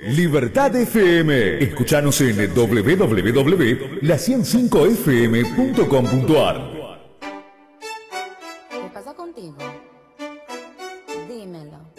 Libertad FM. Escuchanos en www.la105fm.com.ar. ¿Qué pasa contigo? Dímelo.